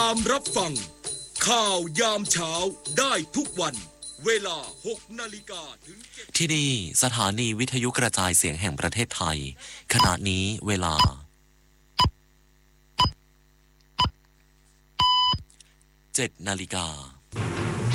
ามรับฟังข่าวยามเช้าได้ทุกวันเวลา 6 นาฬิกาถึงที่นี่สถานีวิทยุกระจายเสียงแห่งประเทศไทยขณะนี้เวลา 7 นาฬิกา